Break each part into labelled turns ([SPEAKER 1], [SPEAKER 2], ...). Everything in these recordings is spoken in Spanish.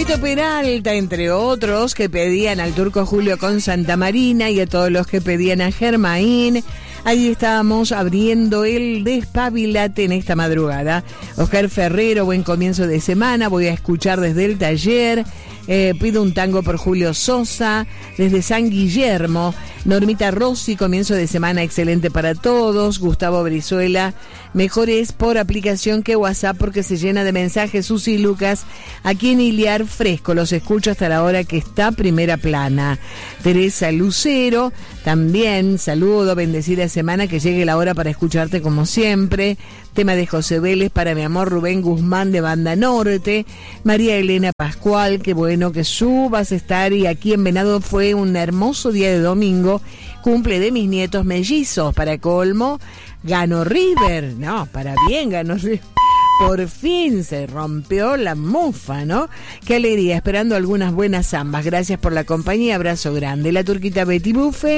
[SPEAKER 1] Fito Peralta, entre otros, que pedían al Turco Julio con Santa Marina y a todos los que pedían a Germain. Ahí estábamos abriendo el Despabilate en esta madrugada. Oscar Ferrero, buen comienzo de semana, voy a escuchar desde el taller. Pido un tango por Julio Sosa, desde San Guillermo. Normita Rossi, comienzo de semana excelente para todos. Gustavo Brizuela, mejor es por aplicación que WhatsApp porque se llena de mensajes. Susi Lucas, aquí en Iliar fresco, los escucho hasta la hora que está primera plana. Teresa Lucero, también saludo, bendecida semana, que llegue la hora para escucharte como siempre. Tema de José Vélez para mi amor Rubén Guzmán de Banda Norte. María Elena Pascual, qué bueno que subas a estar, y aquí en Venado fue un hermoso día de domingo, cumple de mis nietos mellizos, para colmo, ganó River, no, para bien ganó River. Por fin se rompió la mufa, ¿no? Qué alegría, esperando algunas buenas zambas. Gracias por la compañía, abrazo grande. La Turquita Betty Buffe,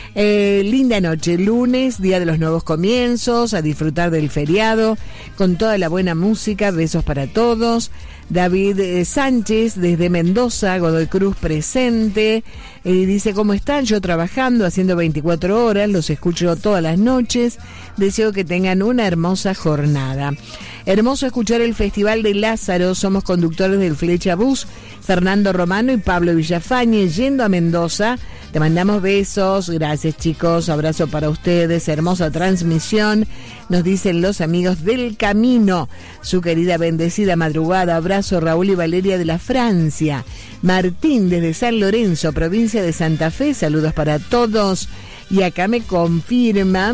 [SPEAKER 1] linda noche, lunes, día de los nuevos comienzos, a disfrutar del feriado, con toda la buena música, besos para todos. David Sánchez, desde Mendoza, Godoy Cruz presente, dice, ¿cómo están? Yo trabajando, haciendo 24 horas, los escucho todas las noches, deseo que tengan una hermosa jornada. Hermoso escuchar el Festival de Lázaro, somos conductores del Flecha Bus, Fernando Romano y Pablo Villafañe, yendo a Mendoza. Te mandamos besos, gracias chicos, abrazo para ustedes, hermosa transmisión, nos dicen los amigos del camino, su querida bendecida madrugada, abrazo Raúl y Valeria de la Francia, Martín desde San Lorenzo, provincia de Santa Fe, saludos para todos, y acá me confirma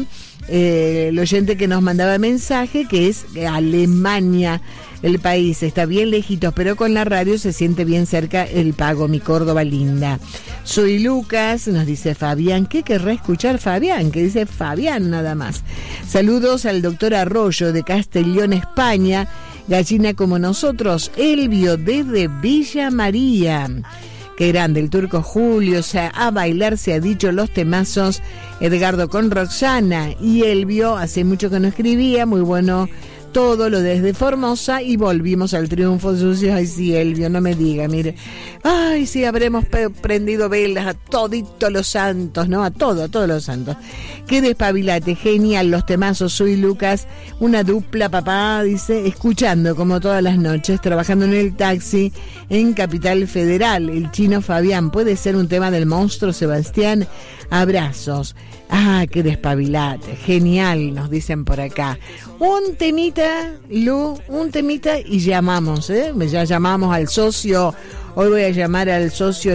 [SPEAKER 1] el oyente que nos mandaba mensaje que es Alemania. El país está bien lejitos, pero con la radio se siente bien cerca el pago, mi Córdoba linda. Soy Lucas, nos dice Fabián. ¿Qué querrá escuchar Fabián? Que dice Fabián nada más. Saludos al doctor Arroyo de Castellón, España. Gallina como nosotros, Elvio desde Villa María. Qué grande, el Turco Julio, o sea, a bailar se ha dicho los temazos. Edgardo con Roxana y Elvio, hace mucho que no escribía, muy bueno todo lo desde Formosa, y volvimos al triunfo sucio. Ay, sí, Elvio, no me diga, mire. Ay, sí, habremos prendido velas a toditos los santos, ¿no? A todos los santos. Qué despabilate, genial, los temazos. Soy Lucas, una dupla, papá, dice, escuchando como todas las noches, trabajando en el taxi en Capital Federal. El chino Fabián, puede ser un tema del monstruo Sebastián. Abrazos. Ah, qué despabilate, genial, nos dicen por acá. Un temita, Lu, un temita y llamamos, ya llamamos al socio. Hoy voy a llamar al socio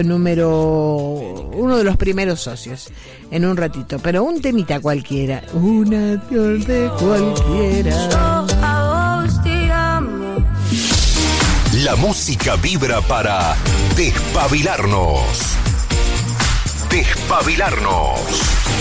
[SPEAKER 1] uno de los primeros socios, en un ratito, pero un temita cualquiera, una de cualquiera.
[SPEAKER 2] La música vibra para despabilarnos. Despabilarnos.